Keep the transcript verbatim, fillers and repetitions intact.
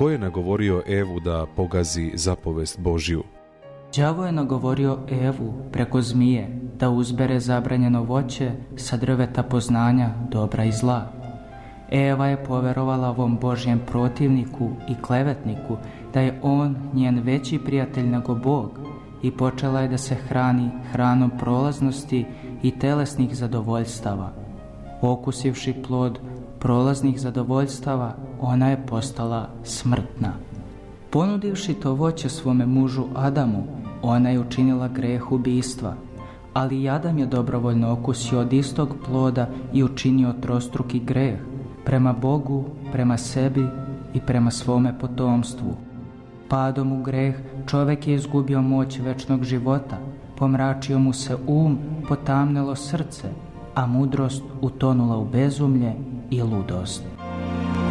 Ko je nagovorio Evu da pogazi zapovest Božju? Đavo je nagovorio Evu preko zmije da uzbere zabranjeno voće sa drveta poznanja dobra i zla. Eva je poverovala ovom Božjem protivniku i klevetniku da je on njen veći prijatelj nego Bog i počela je da se hrani hranom prolaznosti i telesnih zadovoljstava. Okusivši plod prolaznih zadovoljstava, ona je postala smrtna. Ponudivši to voće svome mužu Adamu, ona je učinila greh ubistva, ali i Adam je dobrovoljno okusio od istog ploda i učinio trostruki greh prema Bogu, prema sebi i prema svome potomstvu. Padom u greh čovjek je izgubio moć večnog života, pomračio mu se um, potamnelo srce, a mudrost utonula u bezumlje i ludost.